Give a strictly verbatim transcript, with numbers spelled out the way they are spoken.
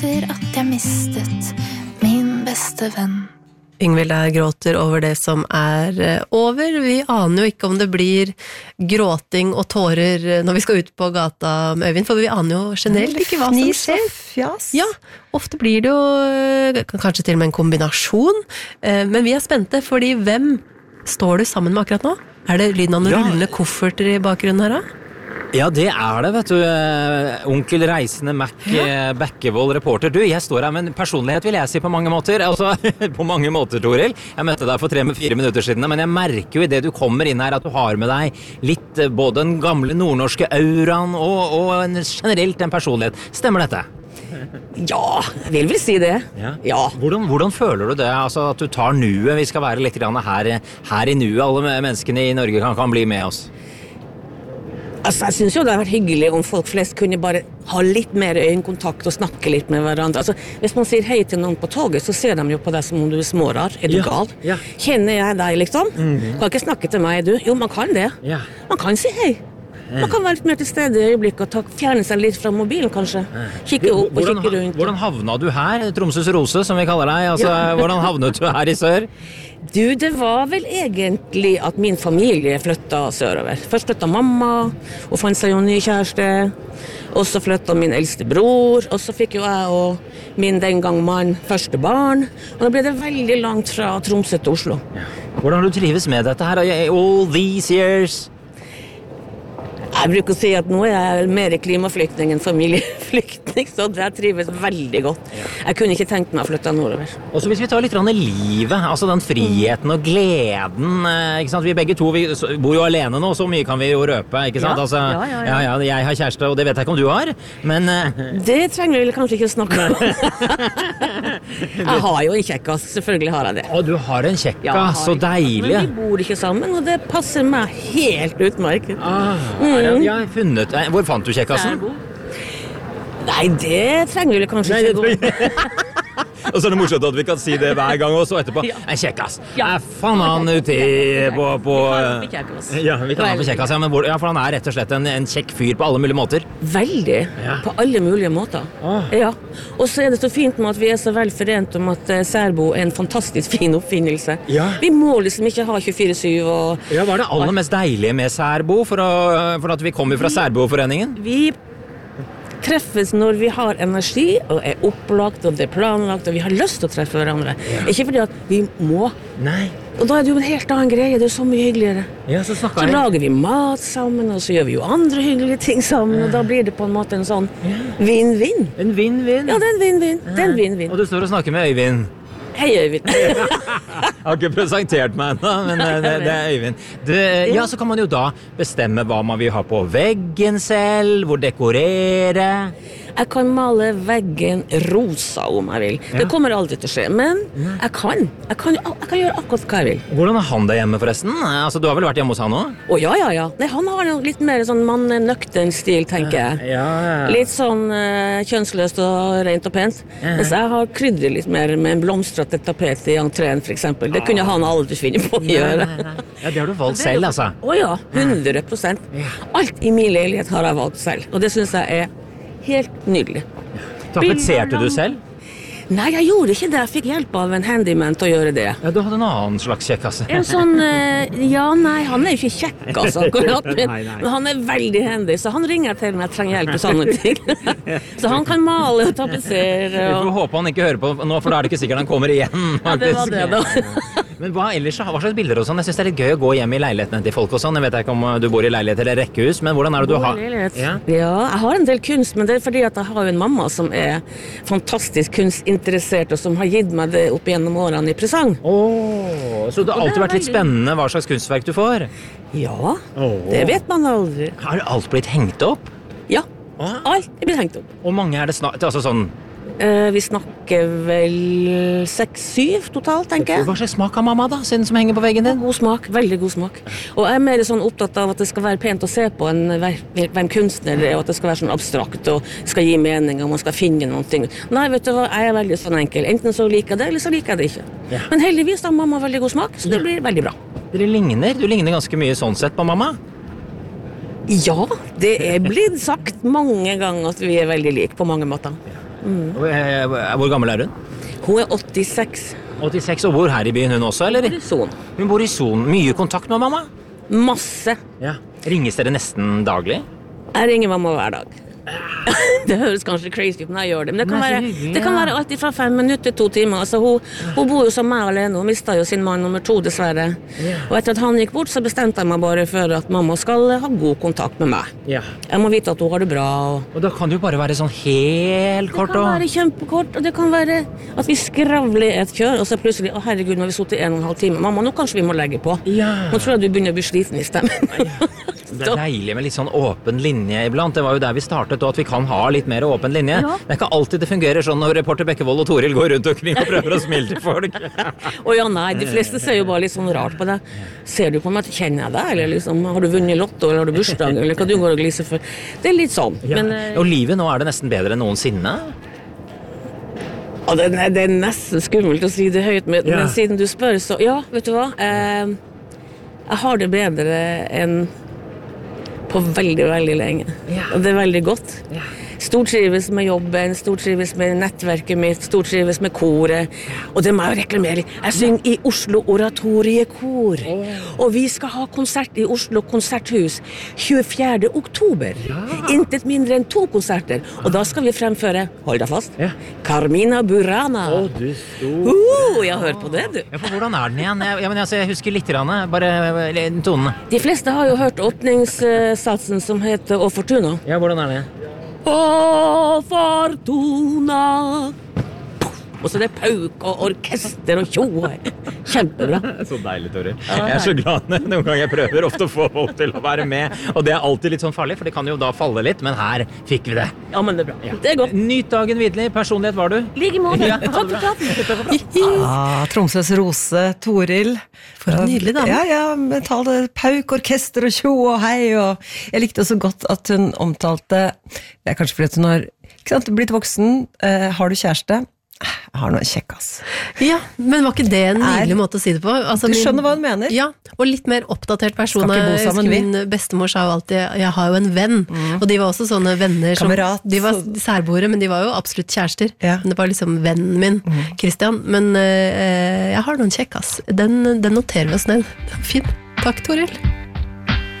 etter at jeg mistet min beste venn. Yngvild er gråter over det som er over. Vi aner jo ikke om det blir gråting og tårer når vi skal ut på gata med Øyvind, for vi aner jo generelt ikke hva som skjer. Fjas. Ja, ofte blir det jo kanskje til og med en kombinasjon, men vi er spente, fordi hvem står du sammen med akkurat nå? Er det lyden av noen Ja. rullende kofferter i bakgrunnen her da? Ja, det er det, vet du. Eh, Onkel Reisende Mac ja. Bekkevold, reporter. Du, jeg står her med en personlighet, vil jeg si, på mange måter. Altså, på mange måter, Toril. Jeg møtte deg for tre-fire minutter siden, men jeg merker jo i det du kommer inn her at du har med deg litt eh, både den gamle nordnorske auraen og, og en, generelt en personlighet. Stemmer dette? Ja, jeg vil vel si det. Ja. Ja. Hvordan, hvordan føler du det, altså at du tar nuet? Vi skal være litt grann her, her i nuet. Alle menneskene i Norge kan, kan bli med oss. Altså, jeg synes jo det har vært hyggelig om folk flest kunne bare ha litt mer øyekontakt og snakke litt med hverandre. Altså, hvis man sier hei til noen på toget, så ser de jo på deg som om du er smårar. Er du Ja, gal? ja. Kjenner jeg deg, liksom? Mhm. Kan ikke snakke til meg, du? Jo, man kan det. Ja. Man kan si hei. Man kan være litt mer til stede i øyeblikket og ta, fjerne seg litt fra mobilen, kanskje. Kikke opp og Hvordan, kikke rundt. hvordan havna du her? Tromsøs Rose, som vi kaller deg. Altså, hvordan havnet du her i sør? Du, det var vel egentlig at min familie flyttet sørover. Først flyttet mamma, og fant seg jo en ny kjæreste. Og så flyttet min eldste bror, og så fikk jo jeg og min den gang mann første barn. Og da ble det veldig langt fra Tromsø til Oslo. Hvordan har du trives med dette her? All these years? Jeg bruker å si at nå er jeg mer klimaflyktning enn familieflyktning, så jeg trives veldig godt. Jeg kunne ikke tenkt meg å flytte nordover. Og så hvis vi tar litt grann i livet, altså den friheten og gleden, eh, ikke sant? Vi begge to vi så- bor jo alene nå, så mye kan vi jo røpe, ikke sant? Ja, Altså, ja, ja, ja. ja, jeg har kjæreste, og det vet jeg ikke om du har, men eh, Det trenger vi vel kanskje ikke å snakke om. Jeg har jo en kjekkas, selvfølgelig har jeg det. å, du har en kjekka, Ja, jeg har så ikke- deilig. Men vi bor ikke sammen, og det passer meg helt utmerket. Ah, ja, jeg har funnet, eh, hvor fant du kjekkasen? Nei, det trenger vi vel kanskje Nei, ikke det gå. tror jeg. Og så er det morsomt at vi kan si det hver gang, og så etterpå, Ja. en kjekkas. Ja. Ja, faen han ute på, på... Vi kaller ham for kjekkas. Ja, vi kaller han for kjekkas, ja, men hvor, ja, for han er rett og slett en, en kjekk fyr på alle mulige måter. Veldig, Ja. på alle mulige måter. Ah. Ja. Og så er det så fint med at vi er så vel forent om at eh, Særbo er en fantastisk fin oppfinnelse. Ja. Vi må liksom ikke ha tjuefire syv og... Ja, hva er det aller mest deilige med Særbo, for, å, for at vi kommer fra Særboforeningen? Vi treffes når vi har energi, og er opplagt, og det er planlagt, og vi har lyst til å treffe hverandre. Ikke fordi at vi må. Nei. Og da er det jo en helt annen greie, det er så mye hyggeligere. Ja, så Så snakker jeg. lager vi mat sammen, og så gjør vi jo andre hyggelige ting sammen, og da blir det på en måte en sånn vinn-vinn. En vinn-vinn. Ja, det er en vinn-vinn. Det er en vinn-vinn. Og du står og snakker med Øyvind. Hei, Øyvind. Jeg har ikke presentert meg ennå, men eh, det, det er Øyvind. Du, ja, så kan man jo da bestemme hva man vil ha på veggen selv, hvor dekorere. Jeg kan male veggen rosa om jeg vil. Ja. Det kommer aldri til å skje, men jeg kan. Jeg kan, jeg kan gjøre akkurat hva jeg vil. Hvordan er han der hjemme forresten? Altså, du har vel vært hjemme hos han også? Å ja, ja, ja. Nei, han har jo litt mer sånn mann-nøktern stil, tenker jeg. Ja, ja. Litt sånn eh, kjønnsløst og rent og pent. Mens jeg har krydret litt mer med en blomstrete tapet i entreen, for eksempel. Det kunne han aldri finne på å gjøre. Ja, det har du valgt selv, altså. Å ja, hundre prosent. Alt i min leilighet har jeg valgt selv, og det synes jeg er helt nydelig. Tapetserte du selv? Nei, jeg gjorde ikke det. Jeg fikk hjelp av en handyman til å gjøre det. Ja, du hadde en annen slags kjekkasse. En sånn, eh, ja, nei, han er jo ikke kjekk, altså, akkurat, men, Nei, nei. men han er veldig handy, så han ringer til når jeg trenger hjelp til sånne ting. Så han kan male og tapetsere. Vi får Og... håpe han ikke hører på nå, for da er det ikke sikkert han kommer igjen. Ja, det var faktisk. det da. Men hva ellers, hva slags bilder og sånn? Jeg synes det er litt gøy å gå hjem i leilighetene til folk og sånn. Jeg vet ikke om du bor i leilighet eller rekkehus, men hvordan er det du har? Leilighet. Ja. Ja, jeg har en del kunst, men det er fordi at jeg har jo en mamma som er fantastisk kunstinteressert, og som har gitt meg det opp gjennom årene i presang. Åh, så det har alltid er vært litt veldig- spennende hva slags kunstverk du får. Ja, Åh. det vet man aldri. Har alt blitt hengt opp? Ja, Åh. alt er blitt hengt opp. Og mange er det snart, altså sånn, Eh, vi snakker vel seks-syv totalt, tenker jeg. hva slags smak har mamma da, siden som henger på veggen din? God smak, veldig god smak. Og jeg er mer sånn opptatt av at det skal være pent å se på enn hver- hvem kunstner er, og at det skal være sånn abstrakt og skal gi mening, og man skal finne noen ting. Nei, vet du hva, jeg er veldig sånn enkel. Enten så liker jeg det, eller så liker jeg det ikke. Ja. Men heldigvis har mamma veldig god smak, så det blir veldig bra. Dere ligner, du ligner ganske mye sånn sett på mamma. Ja, det er blitt sagt mange ganger at vi er veldig like på mange måter. Mm. Hvor gammel er hun? Hun er åttiseks. åttiseks, og bor her i byen hun også, eller? Hun bor i Son. Hun bor i Son. Mye kontakt med mamma? Masse. Ja. Ringes dere nesten daglig? Jeg ringer mamma hver dag. Det høres kanskje crazy ut når jeg gjør det, men det kan, være, det kan være alltid fra fem minutter til to timer. Altså, hun, hun bor jo som meg alene, hun mistet jo sin mann nummer to dessverre. Og etter at han gikk bort, så bestemte jeg meg bare for at mamma skal ha god kontakt med meg. Ja. Jeg må vite at hun har det bra. Og, og da kan det jo bare være sånn helt kort. Det kan være kjempekort, og det kan være at vi skravler et kjør, og så plutselig, å herregud, nå har vi sittet en og en halv time. Mamma, nå kanskje vi må legge på. Ja. Nå tror jeg du begynner å bli sliten i stemmen. Det er deilig med litt sånn åpen linje iblant. Det var jo der vi startet, og at vi kan ha litt mer åpen linje. Ja. Det er ikke alltid det fungerer sånn når reporter Bekkevold og Toril går rundt omkring og prøver å smile til folk. Å ja, nei, de fleste ser jo bare litt sånn rart på deg. Ser du på meg, kjenner jeg deg, eller liksom, har du vunnet lotto, eller har du bursdag, eller hva du går og gliser for? Det er litt sånn. Ja. Men, og livet nå er det nesten bedre enn noensinne? Ja, det, er, det er nesten skummelt å si det høyt, men, ja. men siden du spør, så ja, vet du hva? Eh, jeg har det bedre enn på veldig, veldig lenge. Ja. Og det er veldig godt. Ja. Stortrives med jobben, stortrives med nettverket mitt, stortrives med koret. Og det må jeg reklamere. Jeg synger i Oslo Oratoriekor. Oh. Og vi skal ha konsert i Oslo Konserthus tjuefjerde oktober. Ja. Intet mindre enn to konserter. Og da skal vi fremføre, hold deg fast, ja. Carmina Burana. Å, oh, du stor. Uh, jeg hører på det, du. Ja, for hvordan er den igjen? Jeg, jeg, altså, jeg husker litt grann, bare tonene. De fleste har jo hørt åpningssatsen som heter Å Fortuna. Ja, hvordan er det? Å Fortuna. Og så det er pauk og orkester og tjoe. Kjempebra. Så deilig, Toril. Jeg er så glad noen ganger jeg prøver ofte å få folk til å være med. Og det er alltid litt sånn farlig, for det kan jo da falle litt, men her fikk vi det. Ja, men det er bra. Ja. Det er godt. Nyt dagen videre. Personlighet var du? Like måte. Ja, takk for praten. Ah, Tromsøs Rose, Toril. For en nydelig dame. Ja, ja, metall, pauk, orkester og tjo og hei. Og jeg likte også godt at hun omtalte, det er kanskje fordi hun har ikke sant, blitt voksen, uh, har du kjæreste? Jeg har noen kjekk, ass. Ja, men var ikke det en nydelig måte å si det på? Altså, du skjønner hva hun mener? Ja, og litt mer oppdatert person. Skal ikke bo sammen, vi. Min bestemor sa jo alltid, jeg har jo en venn. Mm. Og de var også sånne venner som, Kamerat. De var særboere, men de var jo absolutt kjærester. Ja. Men det var liksom vennen min, mm. Christian. Men uh, jeg har noen kjekk, ass. Den, den noterer vi oss ned. Fin. Takk, Toril.